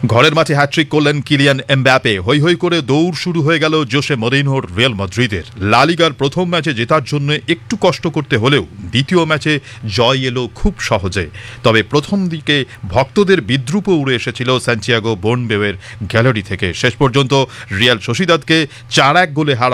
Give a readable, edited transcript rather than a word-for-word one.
ঘরের মাঠে হ্যাট্রিক করলেন কিলিয়ান এমবাপ্পে। হৈ হৈ করে দৌড় শুরু হয়ে গেল জোসে মরিনহোর রিয়াল মাদ্রিদের। লা লিগার প্রথম ম্যাচে জেতার জন্য একটু কষ্ট করতে হলেও দ্বিতীয় ম্যাচে জয় এলো খুব সহজে। তবে প্রথম দিকে ভক্তদের বিদ্রূপ উড়ে এসেছিল সান্টিয়াগো বার্নাবেউয়ের গ্যালারি থেকে। শেষ পর্যন্ত রিয়াল সোসিদাদকে 4-1 গোলে হারায়